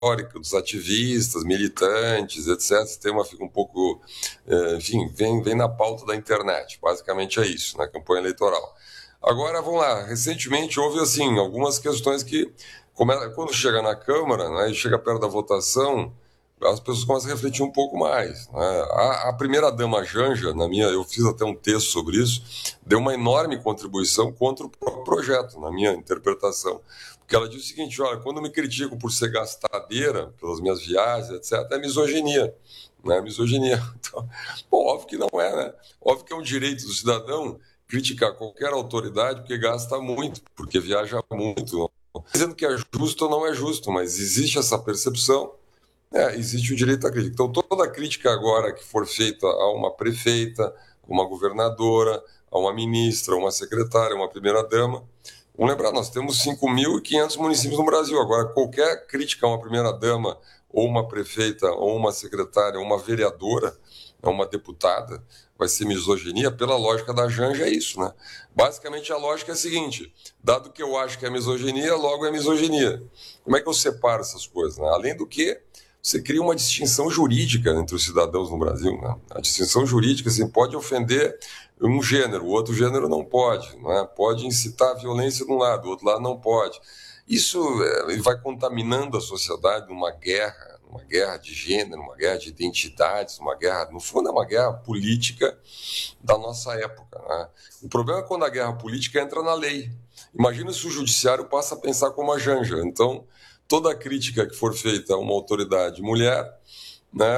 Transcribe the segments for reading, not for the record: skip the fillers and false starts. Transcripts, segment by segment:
dos ativistas, militantes, etc. Esse tema fica um pouco, enfim, vem na pauta da internet. Basicamente é isso, na campanha eleitoral. Agora, vamos lá. Recentemente houve, assim, algumas questões que, quando chega na Câmara, né, e chega perto da votação, as pessoas começam a refletir um pouco mais, né? A primeira-dama Janja, eu fiz até um texto sobre isso, deu uma enorme contribuição contra o próprio projeto, na minha interpretação. Porque ela diz o seguinte: olha, quando me criticam por ser gastadeira, pelas minhas viagens, etc., é misoginia. Né? Misoginia. Então, bom, óbvio que não é, né? Óbvio que é um direito do cidadão criticar qualquer autoridade porque gasta muito, porque viaja muito. Dizendo que é justo ou não é justo, mas existe essa percepção. Existe o direito à crítica. Então, toda crítica agora que for feita a uma prefeita, a uma governadora, a uma ministra, a uma secretária, a uma primeira-dama, vamos lembrar, nós temos 5.500 municípios no Brasil. Agora, qualquer crítica a uma primeira-dama, ou uma prefeita, ou uma secretária, ou uma vereadora, ou uma deputada, vai ser misoginia. Pela lógica da Janja, é isso, né? Basicamente, a lógica é a seguinte: dado que eu acho que é misoginia, logo é misoginia. Como é que eu separo essas coisas, né? Além do que, você cria uma distinção jurídica entre os cidadãos no Brasil, né? A distinção jurídica, assim, pode ofender um gênero, o outro gênero não pode, né? Pode incitar a violência de um lado, o outro lado não pode. Isso vai contaminando a sociedade numa guerra de gênero, uma guerra de identidades, uma guerra, no fundo é uma guerra política da nossa época, né? O problema é quando a guerra política entra na lei. Imagina se o judiciário passa a pensar como a Janja. Então, toda crítica que for feita a uma autoridade mulher, né,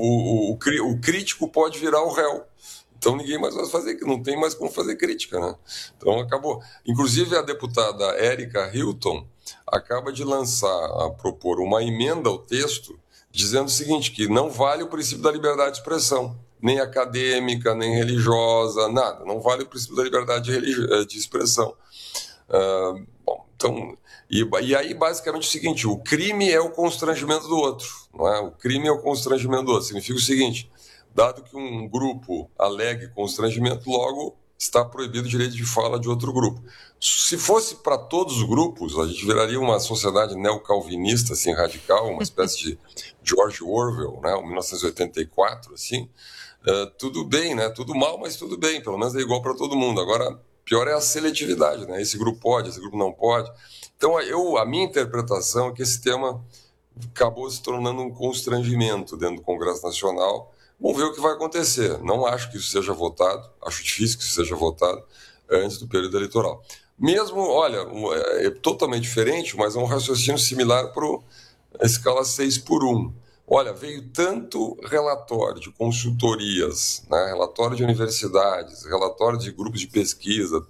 o crítico pode virar o réu. Então ninguém mais vai fazer, não tem mais como fazer crítica, né? Então acabou. Inclusive a deputada Érica Hilton acaba de propor uma emenda ao texto dizendo o seguinte, que não vale o princípio da liberdade de expressão, nem acadêmica, nem religiosa, nada. Não vale o princípio da liberdade de expressão. Bom, então, e aí basicamente é o seguinte: o crime é o constrangimento do outro, não é? O crime é o constrangimento do outro. Significa o seguinte: dado que um grupo alegue constrangimento, logo está proibido o direito de fala de outro grupo. Se fosse para todos os grupos, a gente viraria uma sociedade neocalvinista, assim, radical, uma espécie de George Orwell, né, 1984, assim. Tudo bem, né? Tudo mal, mas tudo bem, pelo menos é igual para todo mundo. Agora, pior é a seletividade, né? Esse grupo pode, esse grupo não pode. Então, a minha interpretação é que esse tema acabou se tornando um constrangimento dentro do Congresso Nacional. Vamos ver o que vai acontecer. Não acho que isso seja votado, acho difícil que isso seja votado antes do período eleitoral. Mesmo, olha, é totalmente diferente, mas é um raciocínio similar para a escala 6x1. Olha, veio tanto relatório de consultorias, né, relatório de universidades, relatório de grupos de pesquisa,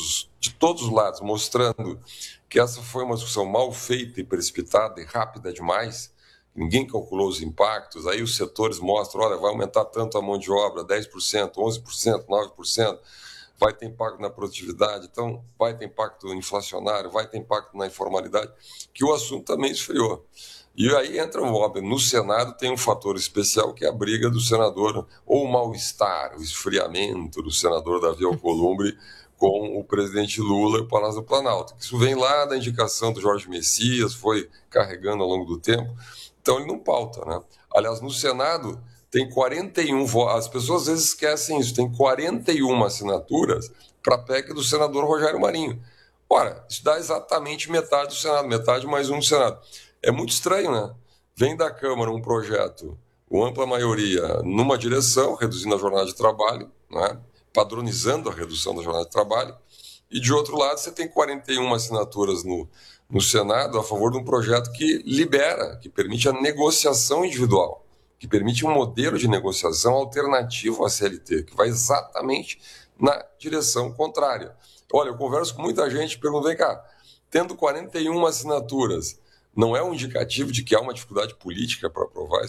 de todos os lados, mostrando que essa foi uma discussão mal feita e precipitada e rápida demais. Ninguém calculou os impactos. Aí os setores mostram, olha, vai aumentar tanto a mão de obra, 10%, 11%, 9%, vai ter impacto na produtividade, então vai ter impacto inflacionário, vai ter impacto na informalidade, que o assunto também esfriou. E aí entra óbvio, no Senado tem um fator especial que é a briga do senador, ou o mal-estar, o esfriamento do senador Davi Alcolumbre com o presidente Lula e o Palácio do Planalto. Isso vem lá da indicação do Jorge Messias, foi carregando ao longo do tempo, então ele não pauta, né? Aliás, no Senado tem 41 votos, as pessoas às vezes esquecem isso, tem 41 assinaturas para a PEC do senador Rogério Marinho. Ora, isso dá exatamente metade do Senado, metade mais um do Senado. É muito estranho, né? Vem da Câmara um projeto, com ampla maioria, numa direção, reduzindo a jornada de trabalho, né? Padronizando a redução da jornada de trabalho, e de outro lado você tem 41 assinaturas no Senado a favor de um projeto que libera, que permite a negociação individual, que permite um modelo de negociação alternativo à CLT, que vai exatamente na direção contrária. Olha, eu converso com muita gente e pergunto, vem cá, tendo 41 assinaturas, não é um indicativo de que há uma dificuldade política para aprovar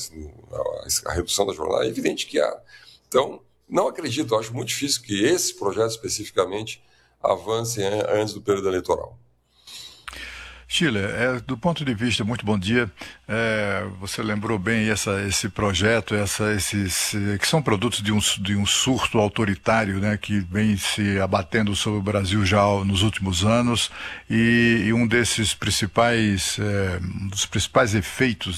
a redução da jornada? É evidente que há. Então, não acredito, acho muito difícil que esse projeto especificamente avance antes do período eleitoral. Sheila, do ponto de vista, muito bom dia. Você lembrou bem esse projeto, que são produtos de um surto autoritário, né, que vem se abatendo sobre o Brasil já nos últimos anos, e um dos principais efeitos